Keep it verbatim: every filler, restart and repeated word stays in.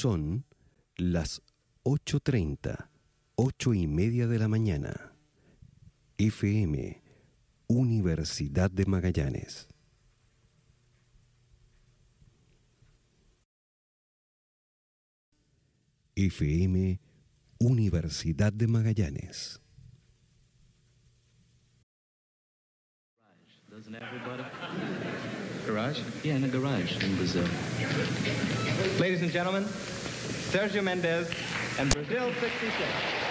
Son las ocho treinta, ocho y media de la mañana. F M, Universidad de Magallanes. F M, Universidad de Magallanes. Doesn't everybody? Garage? Yeah, in a garage in Brazil. Ladies and gentlemen, Sergio Mendes and Brazil sixty-six.